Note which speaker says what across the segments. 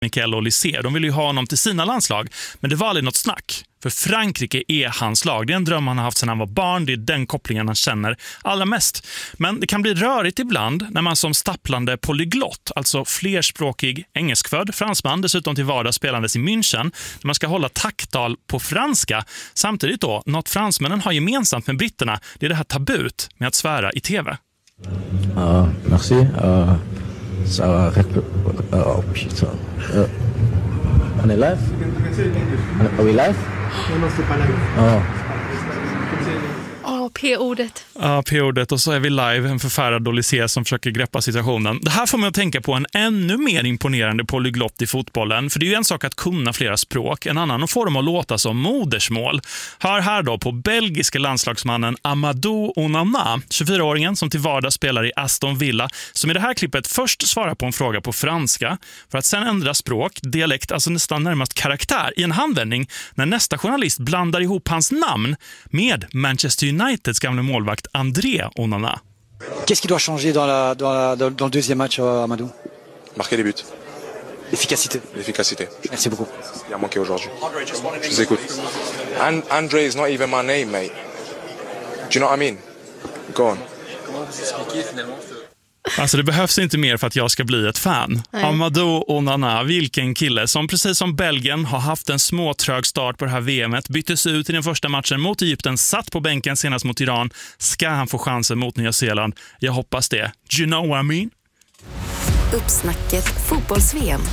Speaker 1: Michael Olise. De vill ju ha honom till sina landslag, men det var aldrig något snack. För Frankrike är hans lag. Det är en dröm han har haft sedan han var barn. Det är den kopplingen han känner allra mest. Men det kan bli rörigt ibland när man som stapplande polyglott, alltså flerspråkig engelskfödd fransman, dessutom till vardags spelandes i München, när man ska hålla tacktal på franska. Samtidigt då, något fransmännen har gemensamt med britterna, det är det här tabut med att svära i tv.
Speaker 2: Merci. Ça oh putain. On est live? Are we live?
Speaker 3: Non, c'est pas live.
Speaker 4: P-ordet.
Speaker 1: Ja, P-ordet. Och så är vi live, en förfärad Olise som försöker greppa situationen. Det här får mig att tänka på en ännu mer imponerande polyglott i fotbollen. För det är ju en sak att kunna flera språk, en annan att få dem att låta som modersmål. Hör här då på belgiska landslagsmannen Amadou Onana, 24-åringen som till vardags spelar i Aston Villa, som i det här klippet först svarar på en fråga på franska för att sen ändra språk, dialekt, alltså nästan närmast karaktär i en handvändning när nästa journalist blandar ihop hans namn med Manchester Uniteds gamla målvakt André Onana.
Speaker 5: Qu'est-ce qui doit changer dans le deuxième match, Amadou?
Speaker 6: Marquer des buts. L'efficacité.
Speaker 5: Merci beaucoup.
Speaker 6: Il a manqué aujourd'hui. Je vous écoute. André is not even my name, mate. Do you know what I mean? Go on.
Speaker 1: Alltså det behövs inte mer för att jag ska bli ett fan. Nej. Amadou Onana, vilken kille som precis som Belgien har haft en småtrög start på det här VMet, byttes ut i den första matchen mot Egypten, satt på bänken senast mot Iran. Ska han få chansen mot Nya Zeeland? Jag hoppas det. Do you know what I mean?
Speaker 7: Uppsnacket fotbolls-VM.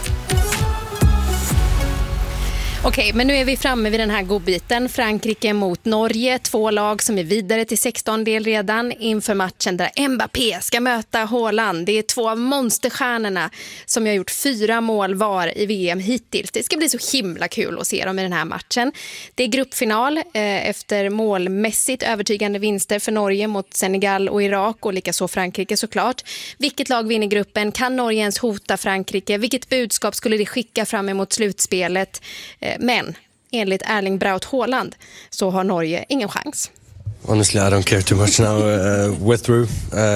Speaker 4: Okej, men nu är vi framme vid den här godbiten. Frankrike mot Norge, 2 lag som är vidare till 16-del redan inför matchen där Mbappé ska möta Haaland. Det är 2 av monsterstjärnorna som har gjort 4 mål var i VM hittills. Det ska bli så himla kul att se dem i den här matchen. Det är gruppfinal efter målmässigt övertygande vinster för Norge mot Senegal och Irak och likaså Frankrike såklart. Vilket lag vinner gruppen? Kan Norge ens hota Frankrike? Vilket budskap skulle det skicka fram emot slutspelet? Men enligt Erling Braut Haaland så har Norge ingen chans.
Speaker 8: Honestly, I don't care too much now. We're through.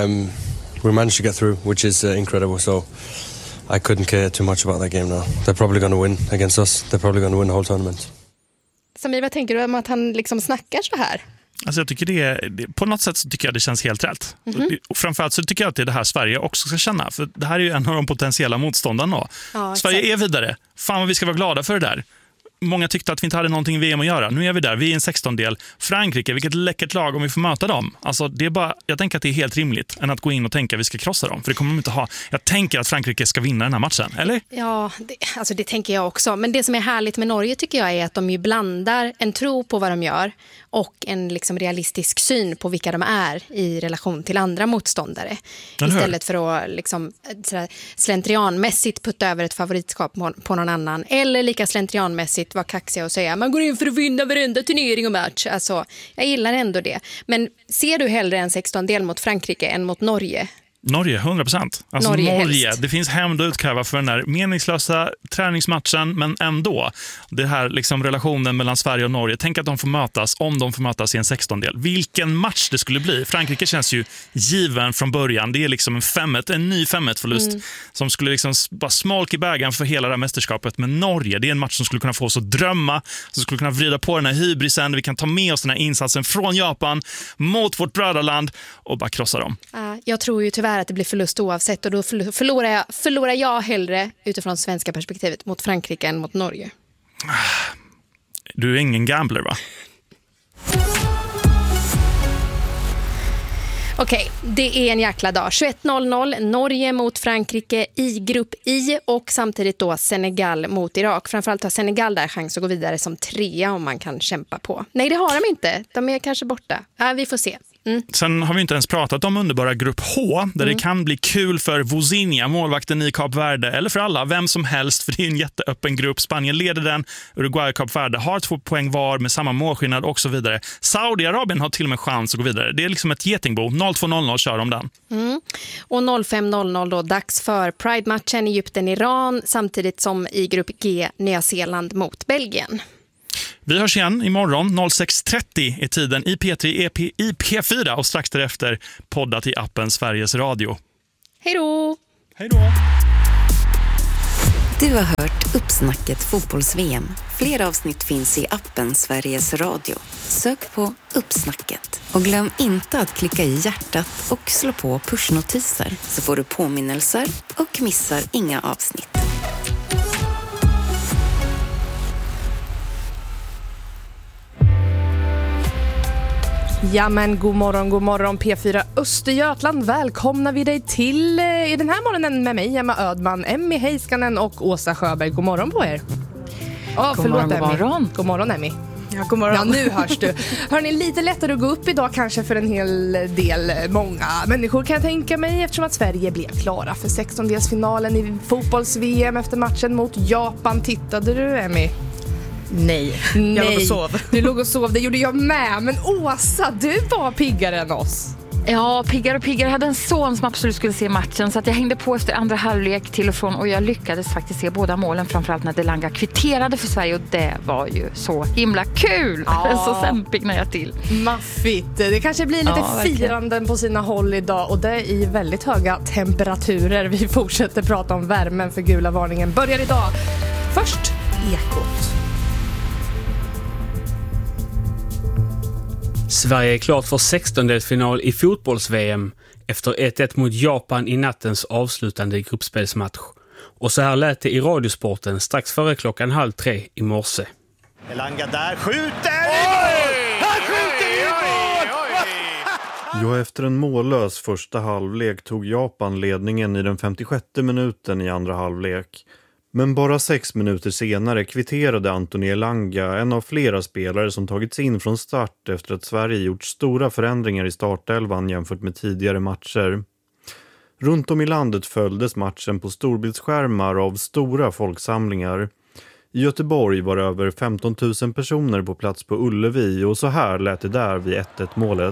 Speaker 8: We managed to get through, which is incredible. So I couldn't care too much about that game now. They're probably going to win against us. They're probably going to win the whole tournament.
Speaker 4: Samir, vad tänker du om att han liksom snackar så här?
Speaker 1: Alltså jag tycker det på något sätt så tycker jag det känns helt rätt. Och framförallt så tycker jag att det är det här Sverige också ska känna. För det här är ju en av de potentiella motståndarna. Ja, Sverige är vidare. Fan vad vi ska vara glada för det där. Många tyckte att vi inte hade någonting i VM att göra. Nu är vi där, vi är en 16-del. Frankrike, vilket läckert lag om vi får möta dem. Alltså det är bara, jag tänker att det är helt rimligt än att gå in och tänka att vi ska krossa dem. För det kommer de inte ha. Jag tänker att Frankrike ska vinna den här matchen, eller? Ja,
Speaker 4: det tänker jag också. Men det som är härligt med Norge tycker jag är att de ju blandar en tro på vad de gör och en liksom realistisk syn på vilka de är i relation till andra motståndare. Istället för att liksom, slentrianmässigt putta över ett favoritskap på någon annan. Eller lika slentrianmässigt vara kaxiga och säga man går in för att vinna varenda turnering och match. Alltså, jag gillar ändå det. Men ser du hellre en 16-del mot Frankrike än mot Norge?
Speaker 1: Norge, 100%. Alltså Norge, det finns hämnd att utkräva för den där meningslösa träningsmatchen, men ändå. Det här liksom relationen mellan Sverige och Norge. Tänk att de får mötas, om de får mötas i en 16-del. Vilken match det skulle bli. Frankrike känns ju given från början. Det är liksom en ny 5-1-förlust som skulle liksom bara smolk i bägaren för hela det här mästerskapet. Men Norge, det är en match som skulle kunna få oss att drömma, som skulle kunna vrida på den här hybrisen. Vi kan ta med oss den här insatsen från Japan mot vårt bröderland och bara krossa dem.
Speaker 4: Jag tror ju tyvärr att det blir förlust oavsett och då förlorar jag hellre utifrån svenska perspektivet mot Frankrike än mot Norge.
Speaker 1: Du är ingen gambler, va?
Speaker 4: Okej, det är en jäkla dag. 21:00, Norge mot Frankrike i grupp I och samtidigt då Senegal mot Irak. Framförallt har Senegal där chans att gå vidare som 3 om man kan kämpa på. Nej, det har de inte. De är kanske borta. Vi får se.
Speaker 1: Sen har vi inte ens pratat om underbara grupp H där det kan bli kul för Vozinha, målvakten i Kap Verde, eller för alla, vem som helst, för det är en jätteöppen grupp. Spanien leder den, Uruguay och Kap Verde har 2 poäng var med samma målskillnad och så vidare. Saudiarabien har till och med chans att gå vidare. Det är liksom ett getingbo. 02:00 kör de den.
Speaker 4: Och 05:00 då dags för Pride-matchen Egypten-Iran samtidigt som i grupp G Nya Zeeland mot Belgien.
Speaker 1: Vi hörs igen imorgon. 06:30 är tiden i P3, i P4 och strax därefter poddat i appen Sveriges Radio.
Speaker 4: Hej då!
Speaker 1: Hej då!
Speaker 3: Du har hört Uppsnacket fotbolls-VM. Fler avsnitt finns i appen Sveriges Radio. Sök på Uppsnacket. Och glöm inte att klicka i hjärtat och slå på pushnotiser så får du påminnelser och missar inga avsnitt.
Speaker 7: Ja men god morgon P4 Östergötland. Välkomnar vi dig till i den här morgonen med mig, Emma Ödman, Emmy Heiskanen och Åsa Sjöberg. God morgon på er.
Speaker 9: God morgon.
Speaker 7: God morgon Emmy.
Speaker 9: Ja, god morgon.
Speaker 7: Ja, nu hörs du. Hörrni, lite lättare att gå upp idag kanske för en hel del, många människor kan jag tänka mig, eftersom att Sverige blev klara för 16-delsfinalen i fotbolls-VM efter matchen mot Japan. Tittade du, Emmy?
Speaker 9: Nej, jag låg och sov.
Speaker 7: Du låg och sov, det gjorde jag med. Men Åsa, du var piggare än oss.
Speaker 9: Ja, piggare. Jag hade en son som absolut skulle se matchen, så att jag hängde på efter andra halvlek till och från, och jag lyckades faktiskt se båda målen, framförallt när Delanga kvitterade för Sverige, och det var ju så himla kul. Ja. Så sen piggnade jag till.
Speaker 7: Maffigt. Det kanske blir lite firanden på sina håll idag, och det är i väldigt höga temperaturer. Vi fortsätter prata om värmen, för gula varningen börjar idag. Först Ekot.
Speaker 10: Sverige är klart för 16-delsfinal i fotbolls-VM efter 1-1 mot Japan i nattens avslutande gruppspelsmatch. Och så här lät det i Radiosporten strax före 2:30 i morse.
Speaker 11: Elanga där skjuter! Han skjuter i mål!
Speaker 12: Ja, efter en mållös första halvlek tog Japan ledningen i den 56:e minuten i andra halvlek. Men bara 6 minuter senare kvitterade Anthony Elanga, en av flera spelare som tagits in från start efter att Sverige gjort stora förändringar i startelvan jämfört med tidigare matcher. Runt om i landet följdes matchen på storbildsskärmar av stora folksamlingar. I Göteborg var över 15 000 personer på plats på Ullevi, och så här lät det där vid 1-1 målet.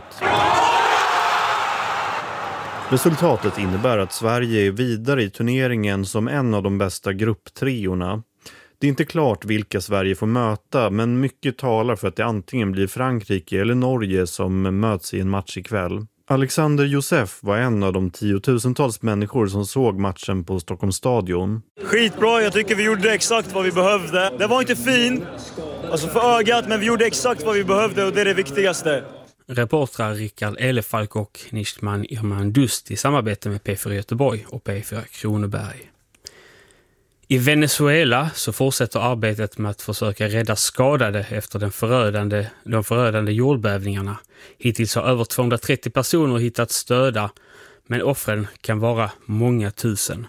Speaker 12: Resultatet innebär att Sverige är vidare i turneringen som en av de bästa grupptriorna. Det är inte klart vilka Sverige får möta, men mycket talar för att det antingen blir Frankrike eller Norge som möts i en match ikväll. Alexander Josef var en av de 10 000-tals människor som såg matchen på Stockholms stadion.
Speaker 11: Skitbra, jag tycker vi gjorde exakt vad vi behövde. Det var inte fint, alltså för ögat, men vi gjorde exakt vad vi behövde, och det är det viktigaste.
Speaker 10: Reportrar Rickard Elefalk och Nishman Irman Dust i samarbete med P4 Göteborg och P4 Kronoberg. I Venezuela så fortsätter arbetet med att försöka rädda skadade efter de förödande jordbävningarna. Hittills har över 230 personer hittats döda, men offren kan vara många tusen.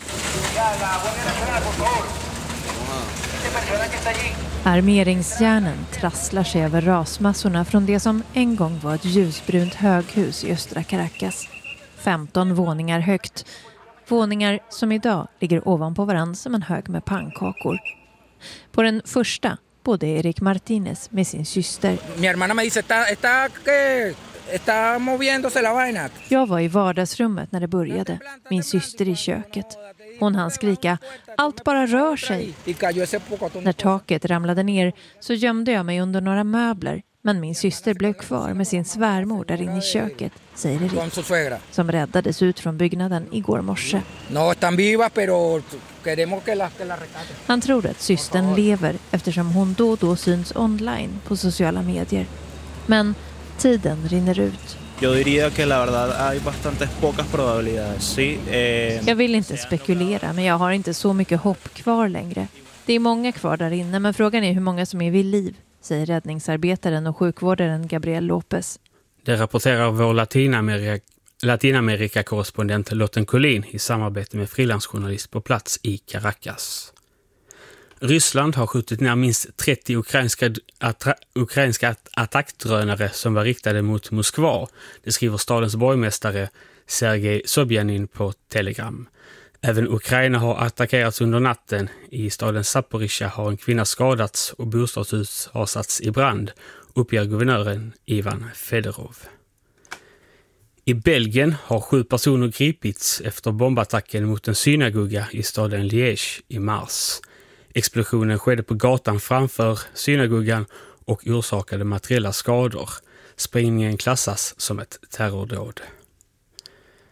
Speaker 13: Armeringsjärnen trasslar sig över rasmassorna från det som en gång var ett ljusbrunt höghus i östra Caracas. 15 våningar högt. Våningar som idag ligger ovanpå varandra som en hög med pannkakor. På den första bodde Erik Martinez med sin syster. Jag var i vardagsrummet när det började. Min syster i köket. Hon hann skrika, allt bara rör sig. När taket ramlade ner så gömde jag mig under några möbler. Men min syster blev kvar med sin svärmor där inne i köket, säger Erik, som räddades ut från byggnaden igår morse. Han tror att systern lever eftersom hon då och då syns online på sociala medier. Men tiden rinner ut.
Speaker 14: Jag diría que la verdad hay bastantes pocas probabilidades. Sí,
Speaker 13: Jag vill inte spekulera, men jag har inte så mycket hopp kvar längre. Det är många kvar där inne, men frågan är hur många som är vid liv, säger räddningsarbetaren och sjukvårdaren Gabriel Lopez.
Speaker 10: Det rapporterar vår Latinamerika-korrespondent Lotten Collin i samarbete med frilansjournalist på plats i Caracas. Ryssland har skjutit ner minst 30 ukrainska attackdrönare som var riktade mot Moskva. Det skriver stadens borgmästare Sergej Sobjanin på Telegram. Även Ukraina har attackerats under natten. I staden Zaporizjzja har en kvinna skadats och bostadshus har satts i brand, uppger guvernören Ivan Fedorov. I Belgien har 7 personer gripits efter bombattacken mot en synagoga i staden Liège i mars. Explosionen skedde på gatan framför synagogan och orsakade materiella skador. Sprängningen klassas som ett terrordåd.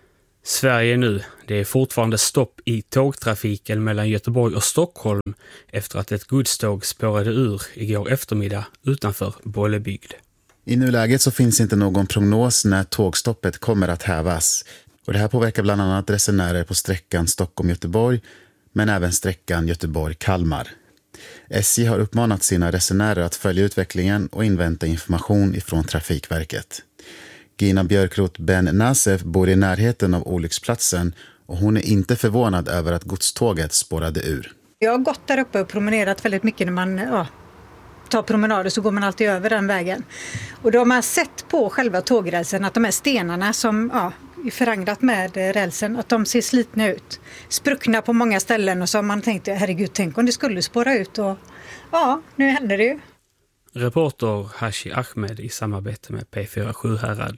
Speaker 10: Sverige nu. Det är fortfarande stopp i tågtrafiken mellan Göteborg och Stockholm efter att ett godståg spårade ur igår eftermiddag utanför Bollebygd.
Speaker 15: I nuläget så finns inte någon prognos när tågstoppet kommer att hävas. Och det här påverkar bland annat resenärer på sträckan Stockholm-Göteborg men även sträckan Göteborg-Kalmar. SJ har uppmanat sina resenärer att följa utvecklingen och invänta information ifrån Trafikverket. Gina Björkroth Ben Nasef bor i närheten av olycksplatsen och hon är inte förvånad över att godståget spårade ur.
Speaker 16: Jag har gått där uppe och promenerat väldigt mycket när man tar promenader, så går man alltid över den vägen. Och då har man sett på själva tågrälsen att de här stenarna som är förangrat med rälsen, att de ser slitna ut. Spruckna på många ställen, och så har man tänkt, herregud, tänk om det skulle spåra ut. Och nu händer det ju.
Speaker 10: Reporter Hashi Ahmed i samarbete med P4 Sjuhärad.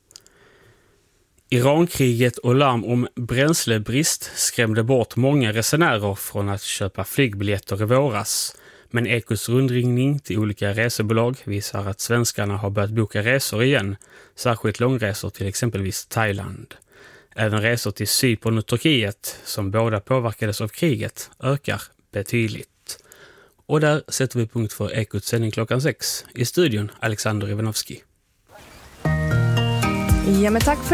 Speaker 10: Irankriget och larm om bränslebrist skrämde bort många resenärer från att köpa flygbiljetter i våras. Men Ekos rundringning till olika resebolag visar att svenskarna har börjat boka resor igen, särskilt långresor till exempelvis Thailand. Även resor till Cypern och Turkiet, som båda påverkades av kriget, ökar betydligt. Och där sätter vi punkt för Ekots sändning klockan 6. I studion Alexander Ivanovski.
Speaker 7: Ja, men tack för